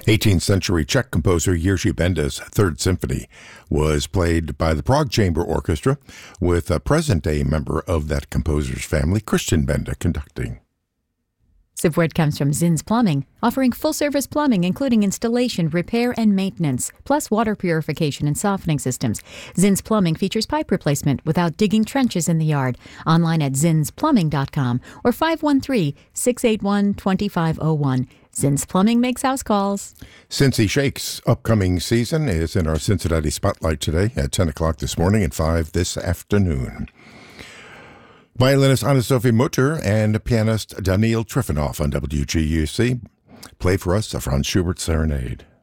18th century Czech composer Jiří Benda's Third Symphony was played by the Prague Chamber Orchestra, with a present-day member of that composer's family, Christian Benda, conducting. Support comes from Zins Plumbing, offering full-service plumbing including installation, repair, and maintenance, plus water purification and softening systems. Zins Plumbing features pipe replacement without digging trenches in the yard. Online at zinsplumbing.com or 513-681-2501. Zins Plumbing makes house calls. Cincy Shakes' upcoming season is in our Cincinnati Spotlight today at 10 o'clock this morning and 5 this afternoon. Violinist Anna-Sophie Mutter and pianist Daniil Trifonov on WGUC play for us a Franz Schubert serenade.